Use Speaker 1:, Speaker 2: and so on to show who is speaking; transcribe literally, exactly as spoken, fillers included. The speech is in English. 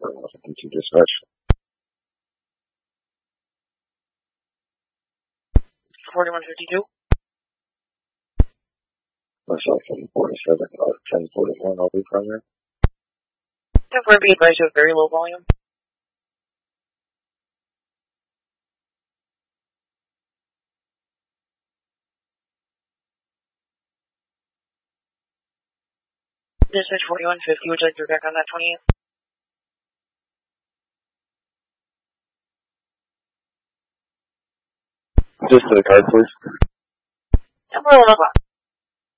Speaker 1: Thank you, dispatch.
Speaker 2: forty-one fifty-two.
Speaker 1: Myself, from forty-seven, uh, ten forty-one, I'll be primary.
Speaker 2: ten four, be advised you have very low volume. Dispatch forty-one fifty, would you like to back on that twenty-eight?
Speaker 1: Just to the card, please.
Speaker 2: ten four, eleven o'clock.